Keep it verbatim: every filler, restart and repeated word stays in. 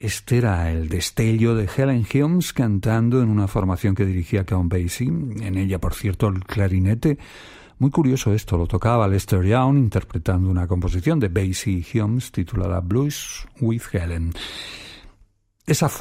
Este era el destello de Helen Humes cantando en una formación que dirigía Count Basie. En ella, por cierto, el clarinete, muy curioso esto, lo tocaba Lester Young interpretando una composición de Basie y Humes titulada Blues with Helen. Esa fue